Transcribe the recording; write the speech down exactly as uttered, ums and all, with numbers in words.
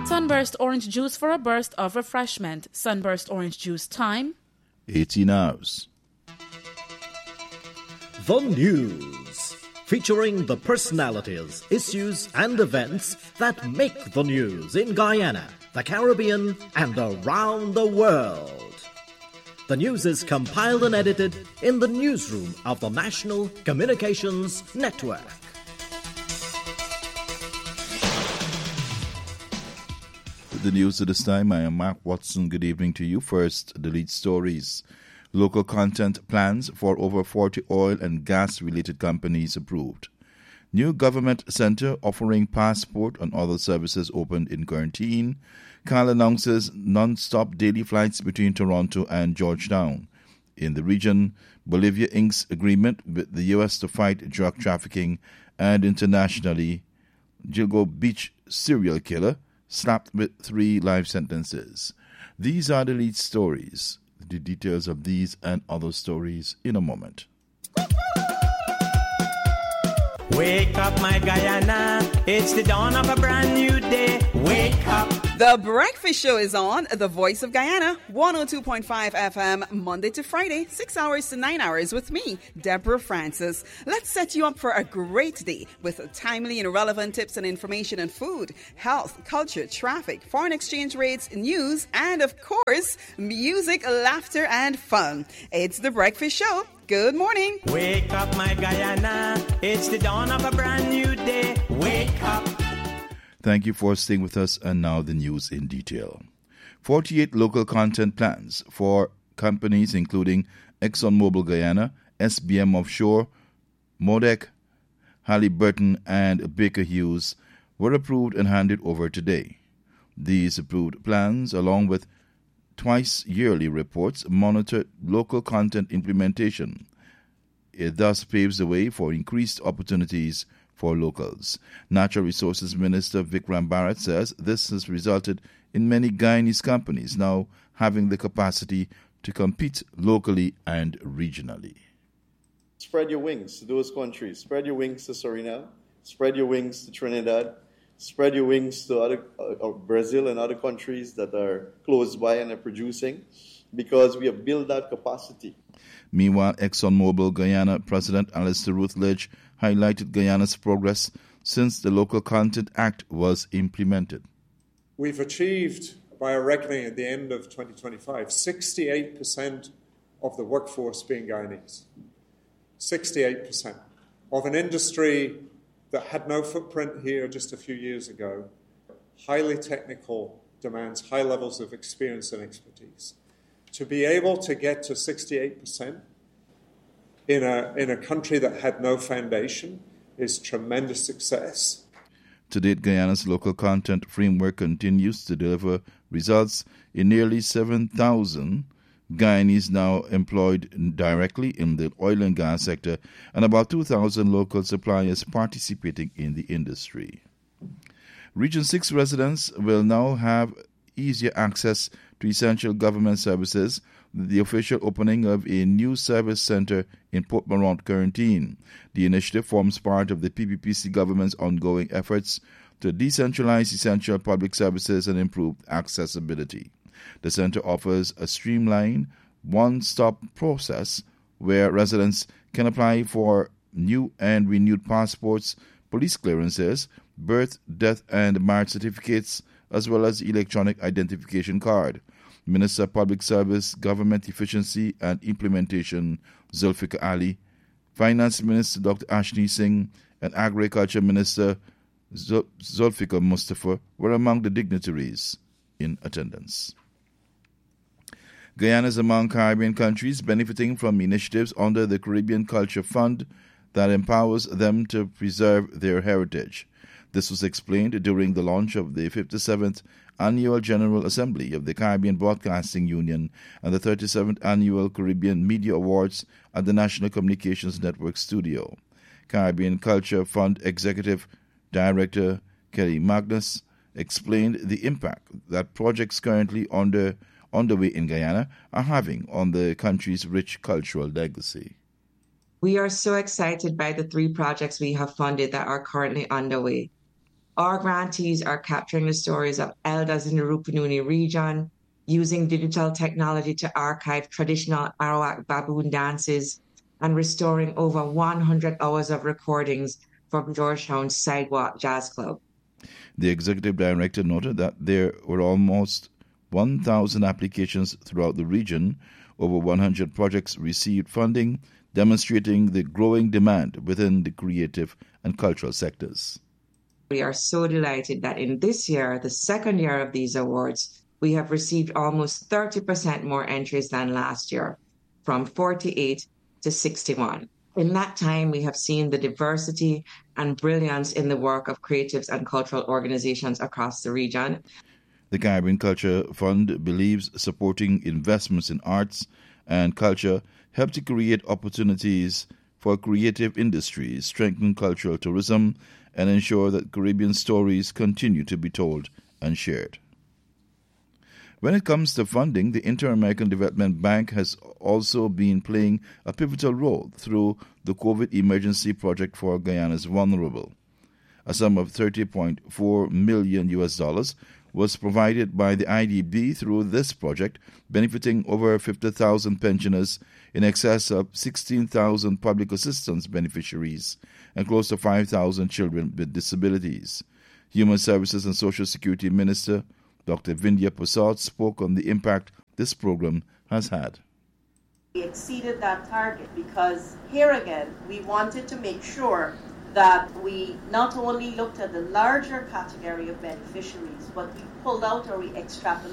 Sunburst orange juice for a burst of refreshment. Sunburst orange juice time. eighteen hours. The News, featuring the personalities, issues and events that make the news in Guyana, the Caribbean and around the world. The news is compiled and edited in the newsroom of the National Communications Network. The news at this time, I am Mark Watson. Good evening to you. First, the lead stories. Local content plans for over forty oil and gas-related companies approved. New government centre offering passport and other services opened in quarantine. Cal announces non-stop daily flights between Toronto and Georgetown. In the region, Bolivia inks agreement with the U S to fight drug trafficking, and internationally, Gilgo Beach serial killer slapped with three life sentences. These are the lead stories. The details of these and other stories in a moment. Wake up, my Guyana. It's the dawn of a brand new day. Wake up. The Breakfast Show is on The Voice of Guyana, one oh two point five F M, Monday to Friday, six hours to nine hours with me, Deborah Francis. Let's set you up for a great day with timely and relevant tips and information on food, health, culture, traffic, foreign exchange rates, news, and of course, music, laughter, and fun. It's The Breakfast Show. Good morning. Wake up, my Guyana. It's the dawn of a brand new day. Wake up. Thank you for staying with us, and now the news in detail. forty-eight local content plans for companies including ExxonMobil Guyana, S B M Offshore, Modec, Halliburton, and Baker Hughes were approved and handed over today. These approved plans, along with twice-yearly reports, monitor local content implementation. It thus paves the way for increased opportunities for locals. Natural Resources Minister Vikram Bharat says this has resulted in many Guyanese companies now having the capacity to compete locally and regionally. Spread your wings to those countries. Spread your wings to Suriname. Spread your wings to Trinidad. Spread your wings to other uh, Brazil and other countries that are close by and are producing, because we have built that capacity. Meanwhile, ExxonMobil Guyana President Alistair Rutledge highlighted Guyana's progress since the Local Content Act was implemented. We've achieved, by our reckoning at the end of twenty twenty-five, sixty-eight percent of the workforce being Guyanese. sixty-eight percent of an industry that had no footprint here just a few years ago, highly technical, demands high levels of experience and expertise. To be able to get to sixty-eight percent in a, in a country that had no foundation is tremendous success. To date, Guyana's local content framework continues to deliver results in nearly seven thousand Guyanese now employed directly in the oil and gas sector, and about two thousand local suppliers participating in the industry. Region six residents will now have easier access to essential government services with the official opening of a new service centre in Port Morant Quarantine. The initiative forms part of the P P P C government's ongoing efforts to decentralize essential public services and improve accessibility. The centre offers a streamlined, one-stop process where residents can apply for new and renewed passports, police clearances, birth, death, and marriage certificates, as well as electronic identification card. Minister of Public Service, Government Efficiency and Implementation, Zulfikar Ali, Finance Minister Doctor Ashni Singh, and Agriculture Minister Zul- Zulfikar Mustafa were among the dignitaries in attendance. Guyana is among Caribbean countries benefiting from initiatives under the Caribbean Culture Fund that empowers them to preserve their heritage. This was explained during the launch of the fifty-seventh Annual General Assembly of the Caribbean Broadcasting Union and the thirty-seventh Annual Caribbean Media Awards at the National Communications Network studio. Caribbean Culture Fund Executive Director Kelly Magnus explained the impact that projects currently under underway in Guyana are having on the country's rich cultural legacy. We are so excited by the three projects we have funded that are currently underway. Our grantees are capturing the stories of elders in the Rupununi region, using digital technology to archive traditional Arawak baboon dances, and restoring over one hundred hours of recordings from Georgetown's Sidewalk Jazz Club. The executive director noted that there were almost one thousand applications throughout the region. Over one hundred projects received funding, demonstrating the growing demand within the creative and cultural sectors. We are so delighted that in this year, the second year of these awards, we have received almost thirty percent more entries than last year, from forty-eight to sixty-one. In that time, we have seen the diversity and brilliance in the work of creatives and cultural organizations across the region. The Caribbean Culture Fund believes supporting investments in arts and culture help to create opportunities for creative industries, strengthen cultural tourism, and ensure that Caribbean stories continue to be told and shared. When it comes to funding, the Inter-American Development Bank has also been playing a pivotal role through the COVID Emergency Project for Guyana's Vulnerable. A sum of thirty point four million U S dollars was provided by the I D B through this project, benefiting over fifty thousand pensioners, in excess of sixteen thousand public assistance beneficiaries, and close to five thousand children with disabilities. Human Services and Social Security Minister Doctor Vindhya Prasad spoke on the impact this program has had. We exceeded that target because here again, we wanted to make sure that we not only looked at the larger category of beneficiaries, but we pulled out or we extrapolated